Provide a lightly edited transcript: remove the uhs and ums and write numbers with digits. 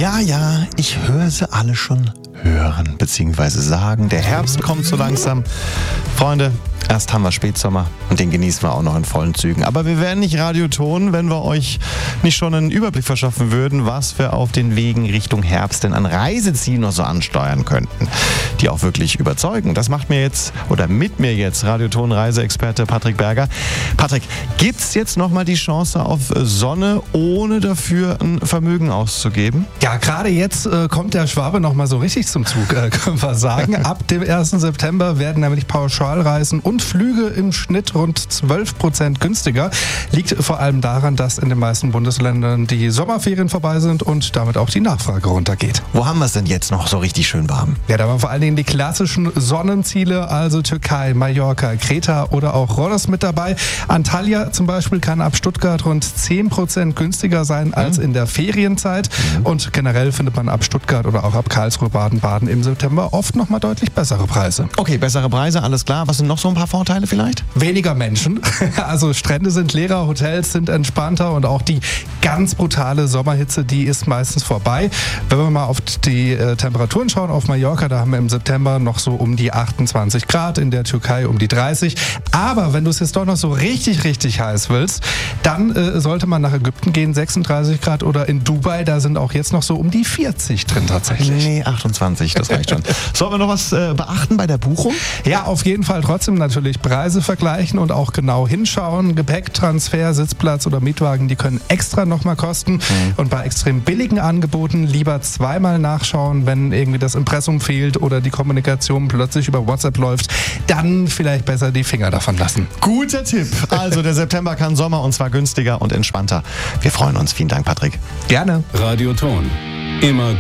Ja, ich höre sie alle schon hören bzw. sagen. Der Herbst kommt so langsam. Freunde, erst haben wir Spätsommer und den genießen wir auch noch in vollen Zügen. Aber wir wären nicht Radioton, wenn wir euch nicht schon einen Überblick verschaffen würden, was wir auf den Wegen Richtung Herbst denn an Reisezielen noch so ansteuern könnten, die auch wirklich überzeugen. Das macht mir jetzt oder mit mir jetzt Radioton-Reiseexperte Patrick Berger. Patrick, gibt's jetzt nochmal die Chance auf Sonne, ohne dafür ein Vermögen auszugeben? Ja, gerade jetzt kommt der Schwabe nochmal so richtig zum Zug, können wir sagen. Ab dem 1. September werden nämlich Pauschalreisen und Flüge im Schnitt rund 12% günstiger. Liegt vor allem daran, dass in den meisten Bundesländern die Sommerferien vorbei sind und damit auch die Nachfrage runtergeht. Wo haben wir es denn jetzt noch so richtig schön warm? Ja, da waren vor allen Dingen die klassischen Sonnenziele, also Türkei, Mallorca, Kreta oder auch Rhodos mit dabei. Antalya zum Beispiel kann ab Stuttgart rund 10% günstiger sein als in der Ferienzeit. Und generell findet man ab Stuttgart oder auch ab Karlsruhe, Baden-Baden im September oft nochmal deutlich bessere Preise. Okay, bessere Preise, alles klar. Was sind noch so ein paar Vorteile vielleicht? Weniger Menschen. Also Strände sind leerer, Hotels sind entspannter und auch die ganz brutale Sommerhitze, die ist meistens vorbei. Wenn wir mal auf die Temperaturen schauen, auf Mallorca, da haben wir im September noch so um die 28 Grad, in der Türkei um die 30. Aber wenn du es jetzt doch noch so richtig heiß willst, dann sollte man nach Ägypten gehen, 36 Grad, oder in Dubai, da sind auch jetzt noch so um die 40 drin tatsächlich. Nee, 28, das reicht schon. Sollen wir noch was beachten bei der Buchung? Ja, auf jeden Fall trotzdem natürlich Preise vergleichen und auch genau hinschauen. Gepäcktransfer, Sitzplatz oder Mietwagen, die können extra nochmal kosten. Und bei extrem billigen Angeboten lieber zweimal nachschauen, wenn irgendwie das Impressum fehlt oder die Kommunikation plötzlich über WhatsApp läuft, dann vielleicht besser die Finger davon lassen. Guter Tipp. Also der September kann Sommer und zwar günstiger und entspannter. Wir freuen uns. Vielen Dank, Patrick. Gerne. Radioton. Immer